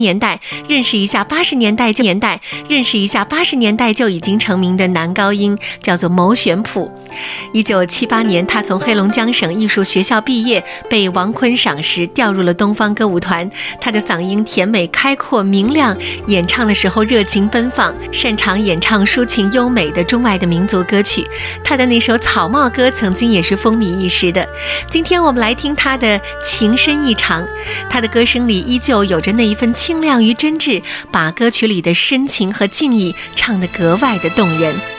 年代认识一下80年代就已经成名的男高音，叫做牟玄普。1978年，他从黑龙江省艺术学校毕业，被王坤赏识，调入了东方歌舞团。他的嗓音甜美开阔明亮，演唱的时候热情奔放，擅长演唱抒情优美的中外的民族歌曲。他的那首《草帽歌》曾经也是风靡一时的。今天我们来听他的情深意长，他的歌声里依旧有着那一份清亮与真挚，把歌曲里的深情和敬意唱得格外的动人。